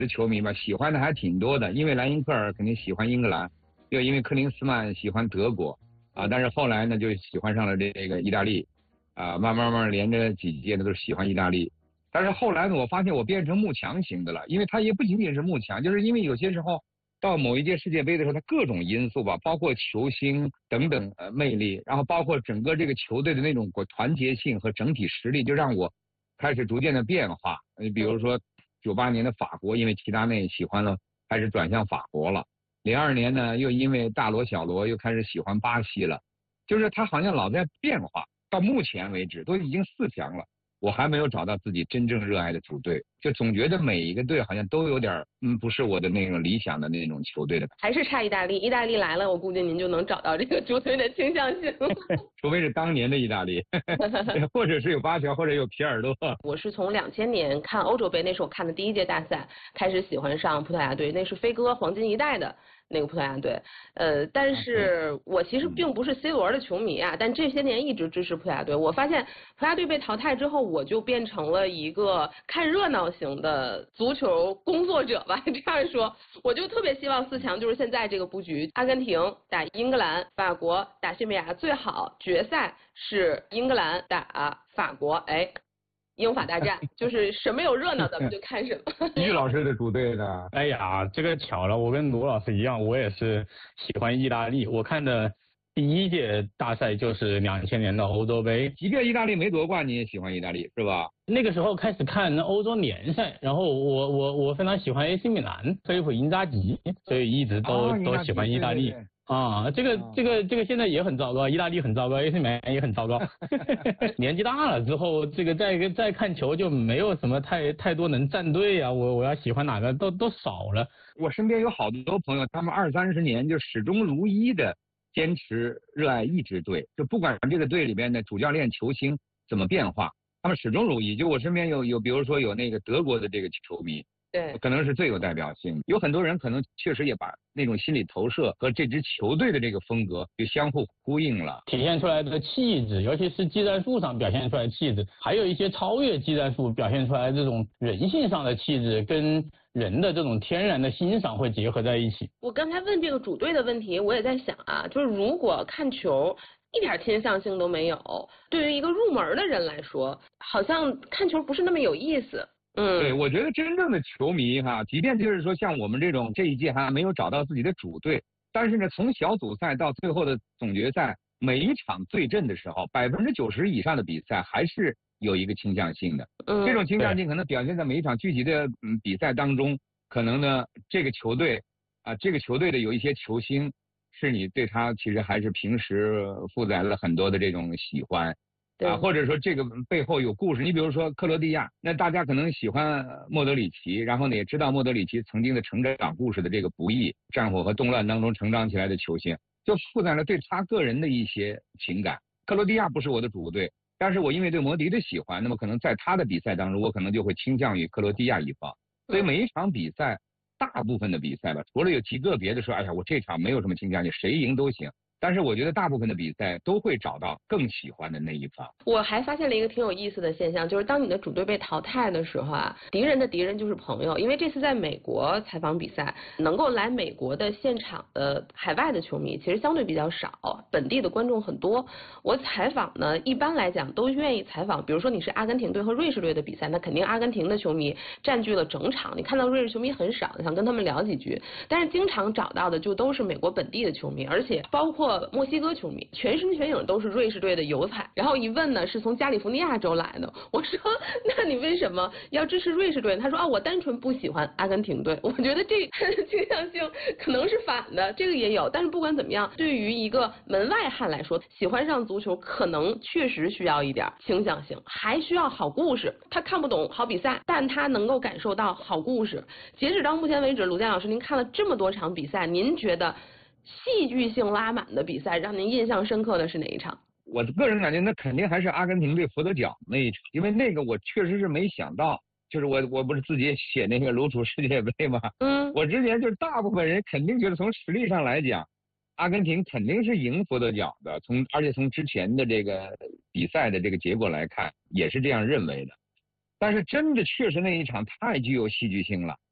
的球迷吧，喜欢的还挺多的，因为莱因克尔肯定喜欢英格兰，又因为克林斯曼喜欢德国啊，但是后来呢就喜欢上了这个意大利啊，慢慢连着几届呢都是喜欢意大利。但是后来呢，我发现我变成慕强型的了，因为他也不仅仅是慕强，就是因为有些时候到某一届世界杯的时候，他各种因素吧，包括球星等等魅力，然后包括整个这个球队的那种团结性和整体实力，就让我开始逐渐的变化。你比如说98年的法国，因为齐达内喜欢了，开始转向法国了。02年呢，又因为大罗小罗又开始喜欢巴西了，就是他好像老在变化。到目前为止都已经4强了。我还没有找到自己真正热爱的主队，就总觉得每一个队好像都有点不是我的那种理想的那种球队的， 还是差意大利。意大利来了，我估计您就能找到这个主队的倾向性。 除非是当年的意大利，或者是有巴乔，或者有皮尔洛。 我是从2000年看欧洲杯，那是我看的第一届大赛，开始喜欢上葡萄牙队，那是飞哥黄金一代的那个葡萄牙队。但是我其实并不是 C 罗的球迷啊，但这些年一直支持葡萄牙队。我发现葡萄牙队被淘汰之后，我就变成了一个看热闹型的足球工作者吧，这样说，我就特别希望4强就是现在这个布局，阿根廷打英格兰，法国打西班牙，最好决赛是英格兰打法国，哎。英法大战就是什么有热闹咱们就看什么。 于老师的主队呢？ 哎呀，这个巧了，我跟罗老师一样，我也是喜欢意大利。我看的第一届大赛就是2000年的欧洲杯， 即便意大利没夺冠，你也喜欢意大利是吧？ 那个时候开始看欧洲联赛，然后我非常喜欢 AC 米兰，菲利普因扎吉，所以一直都喜欢意大利。 对啊，这个现在也很糟糕，意大利很糟糕 ，AC 米兰也很糟糕。年纪大了之后，这个再看球就没有什么太多能站队啊，我要喜欢哪个都少了。 我身边有好多朋友，他们20-30年就始终如一的坚持热爱一支队，就不管这个队里边的主教练、球星怎么变化，他们始终如一。就我身边有，比如说有那个德国的这个球迷。 对， 可能是最有代表性。有很多人可能确实也把那种心理投射和这支球队的这个风格就相互呼应了， 体现出来的气质，尤其是技战术上表现出来的气质，还有一些超越技战术表现出来这种人性上的气质，跟人的这种天然的欣赏会结合在一起。 我刚才问这个主队的问题，我也在想啊，就是如果看球一点倾向性都没有，对于一个入门的人来说，好像看球不是那么有意思。 对，我觉得真正的球迷哈，即便就是说像我们这种这一届还没有找到自己的主队，但是呢，从小组赛到最后的总决赛，每一场对阵的时候，90%以上的比赛还是有一个倾向性的。这种倾向性可能表现在每一场具体的比赛当中，可能呢这个球队的有一些球星是你对他其实还是平时负载了很多的这种喜欢。或者说这个背后有故事。你比如说克罗地亚，那大家可能喜欢莫德里奇，然后呢也知道莫德里奇曾经的成长故事的这个不易，战火和动乱当中成长起来的球星，就负载了对他个人的一些情感。克罗地亚不是我的主队，但是我因为对摩迪的喜欢，那么可能在他的比赛当中，我可能就会倾向于克罗地亚一方。所以每一场比赛，大部分的比赛吧，除了有极个别的说，哎呀，我这场没有什么倾向性，谁赢都行。但是我觉得大部分的比赛都会找到更喜欢的那一方。 我还发现了一个挺有意思的现象，就是当你的主队被淘汰的时候啊，敌人的敌人就是朋友。因为这次在美国采访比赛，能够来美国的现场的海外的球迷其实相对比较少，本地的观众很多。我采访呢，一般来讲都愿意采访，比如说你是阿根廷队和瑞士队的比赛，那肯定阿根廷的球迷占据了整场，你看到瑞士球迷很少，想跟他们聊几句。但是经常找到的就都是美国本地的球迷，而且包括墨西哥球迷，全身全影都是瑞士队的油彩。然后一问呢，是从加利福尼亚州来的。我说，那你为什么要支持瑞士队？他说我单纯不喜欢阿根廷队。我觉得这倾向性可能是反的，这个也有。但是不管怎么样，对于一个门外汉来说，喜欢上足球可能确实需要一点倾向性，还需要好故事。他看不懂好比赛，但他能够感受到好故事。截止到目前为止，卢健老师，您看了这么多场比赛，您觉得戏剧性拉满的比赛让您印象深刻的是哪一场？ 我个人感觉那肯定还是阿根廷对佛得角那一场，因为那个我确实是没想到，就是我不是自己也写那个卤煮世界杯吗？我之前就是大部分人肯定觉得从实力上来讲，阿根廷肯定是赢佛得角的，而且从之前的这个比赛的这个结果来看，也是这样认为的。但是真的确实那一场太具有戏剧性了。